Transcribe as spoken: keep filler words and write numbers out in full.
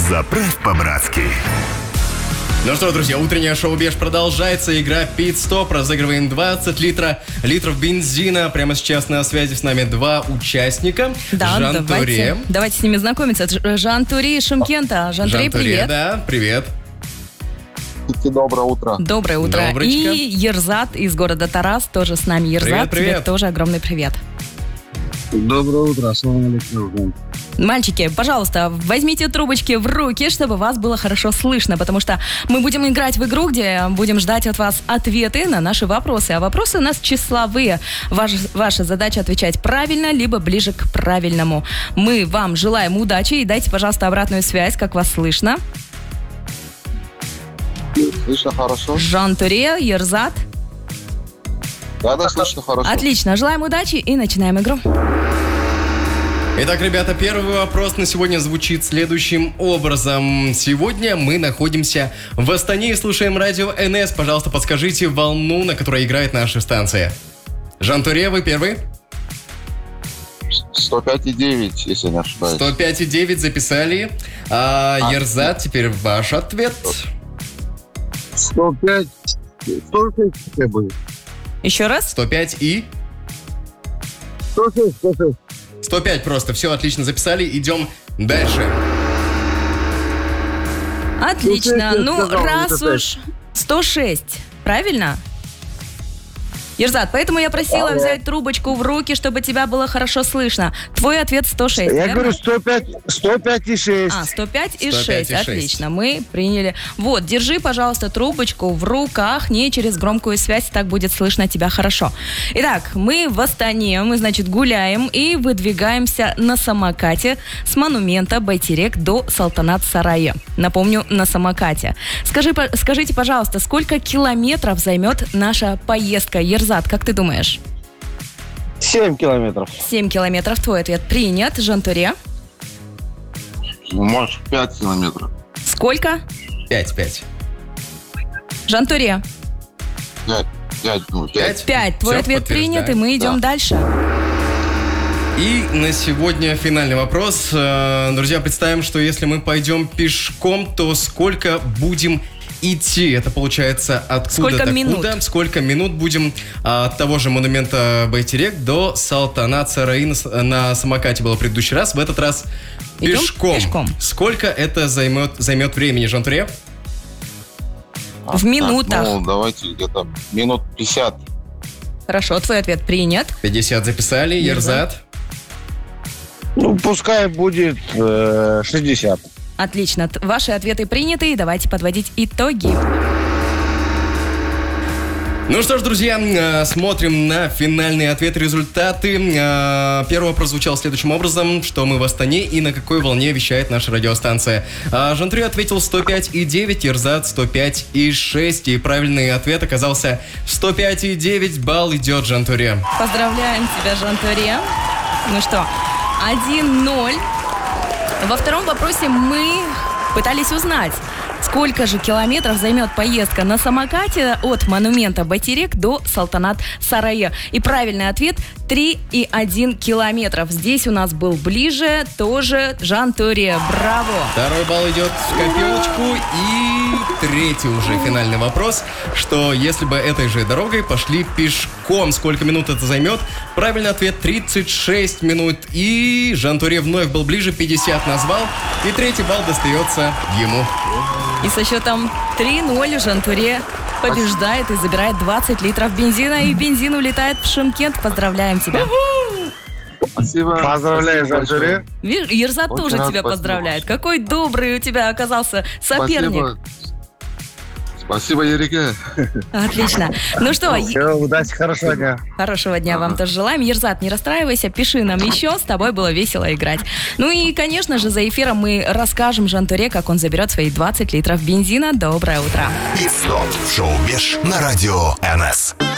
Заправь по-братски. Ну что, друзья, утреннее шоу «Беж» продолжается. Игра «Пит-стоп». Разыгрываем двадцать литра, литров бензина. Прямо сейчас на связи с нами два участника. Да, Жан давайте, Туре. давайте с ними знакомиться. Это Жан Туре из Шымкента. Жан Туре, привет. Да, привет. Доброе утро. Доброе утро. Доброчка. И Ерзат из города Тарас тоже с нами. Ерзат, Привет, привет. тебе тоже огромный привет. Доброе утро. Ассаламу алейкум. Мальчики, пожалуйста, возьмите трубочки в руки, чтобы вас было хорошо слышно, потому что мы будем играть в игру, где будем ждать от вас ответы на наши вопросы. А вопросы у нас числовые. Ваш, ваша задача отвечать правильно, либо ближе к правильному. Мы вам желаем удачи и дайте, пожалуйста, обратную связь, как вас слышно. Слышно хорошо? Жан Туре, Ерзат. Да, да, слышно хорошо. Отлично, желаем удачи и начинаем игру. Итак, ребята, первый вопрос на сегодня звучит следующим образом. Сегодня мы находимся в Астане и слушаем радио эн эс. Пожалуйста, подскажите волну, на которой играет наша станция. Жан Туре, вы первый? сто пять и девять, если не ошибаюсь. сто пять и девять записали. А, А. Ерзат, теперь ваш ответ. сто пять. сто шесть будет. Еще раз. сто пять и... сто шесть, сто шесть. сто пять просто. Все, отлично записали. Идем дальше. Отлично. Ну, Ну, сказал, раз сто пять. уж сто шесть, правильно? Ерзат, поэтому я просила Алло. взять трубочку в руки, чтобы тебя было хорошо слышно. Твой ответ сто шесть, Я верно? говорю сто пять, сто пять и шесть. А, сто пять и сто пять шесть. и шесть. Отлично, мы приняли. Вот, держи, пожалуйста, трубочку в руках, не через громкую связь, так будет слышно тебя хорошо. Итак, мы в Астане, мы, значит, гуляем и выдвигаемся на самокате с монумента Байтерек до Салтанат-Сарая. Напомню, на самокате. Скажи, по- скажите, пожалуйста, сколько километров займет наша поездка? Ерзат, как ты думаешь? семь километров. семь километров, твой ответ принят. Жан Туре, Может, пять километров. сколько? пять, пять. Жан Туре. пять, пять, ну, пять. пять. Твой Всё, ответ принят, и мы идем Да. дальше. И на сегодня финальный вопрос. Э, Друзья, представим, что если мы пойдем пешком, то сколько будем идти? Это получается откуда Сколько до минут? куда? Сколько минут будем а, от того же монумента Байтерек до Салтанат-Сараи на, с- на самокате было в предыдущий раз. В этот раз Идем пешком. пешком. Сколько это займет, займет времени, Жан Туре? В минутах. Ну, давайте где-то минут пятьдесят. Хорошо, твой ответ принят. пятьдесят записали. Ерзат. Ну, пускай будет э, шестьдесят. Отлично, т- ваши ответы приняты, и давайте подводить итоги. Ну что ж, друзья, э, смотрим на финальные ответы, результаты. Э, Первый вопрос звучал следующим образом, что мы в Астане и на какой волне вещает наша радиостанция. А Жан Туре ответил сто пять и девять, Ерзат сто пять и шесть. И правильный ответ оказался сто пять и девять. Балл идет Жан Туре. Поздравляем тебя, Жан Туре. Ну что, один ноль. Во втором вопросе мы пытались узнать, сколько же километров займет поездка на самокате от монумента Байтерек до Салтанат-Сарая. И правильный ответ – три и один километров. Здесь у нас был ближе тоже Жан Туре. Браво! Второй балл идет в копилочку. И третий уже финальный вопрос, что если бы этой же дорогой пошли пешком, сколько минут это займет? Правильный ответ тридцать шесть минут. И Жан Туре вновь был ближе, пятьдесят назвал. И третий балл достается ему. И со счетом три ноль Жан Туре побеждает и забирает двадцать литров бензина. И бензин улетает в Шымкент. Поздравляем тебя. Спасибо. Поздравляю, Спасибо Жан Туре. Видишь, Ерзат Очень тоже рад, тебя спасибо. поздравляет. Какой добрый у тебя оказался соперник. Спасибо. Спасибо, Ерике. Отлично. Ну что, е- Все, удачи, хорошего дня. хорошего дня вам тоже желаем. Ерзат, не расстраивайся, пиши нам еще. С тобой было весело играть. Ну и, конечно же, за эфиром мы расскажем Жан Туре, как он заберет свои двадцать литров бензина. Доброе утро. Пит-стоп в шоу «Беж» на радио эн эс.